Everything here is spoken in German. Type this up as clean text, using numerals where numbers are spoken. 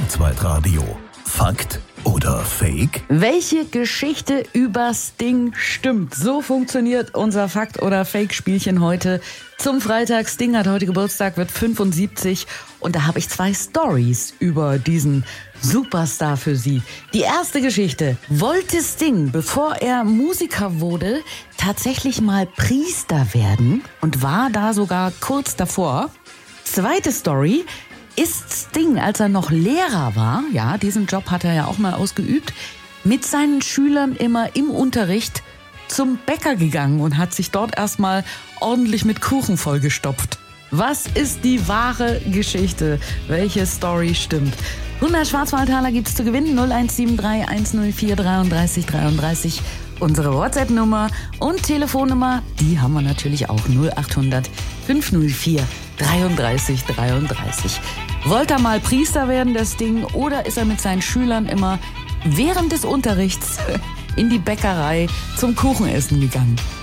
Schwarzwaldradio. Fakt oder Fake? Welche Geschichte über Sting stimmt? So funktioniert unser Fakt- oder Fake-Spielchen heute. Zum Freitag. Sting hat heute Geburtstag, wird 75. Und da habe ich 2 Stories über diesen Superstar für Sie. Die erste Geschichte. Wollte Sting, bevor er Musiker wurde, tatsächlich mal Priester werden? Und war da sogar kurz davor? Zweite Story. Ist Sting, als er noch Lehrer war, ja, diesen Job hat er ja auch mal ausgeübt, mit seinen Schülern immer im Unterricht zum Bäcker gegangen und hat sich dort erstmal ordentlich mit Kuchen vollgestopft. Was ist die wahre Geschichte? Welche Story stimmt? 100 Schwarzwaldtaler gibt's zu gewinnen. 0173 104 33 33. Unsere WhatsApp-Nummer und Telefonnummer, die haben wir natürlich auch. 0800 504 33 33. Wollte er mal Priester werden, das Ding, oder ist er mit seinen Schülern immer während des Unterrichts in die Bäckerei zum Kuchenessen gegangen?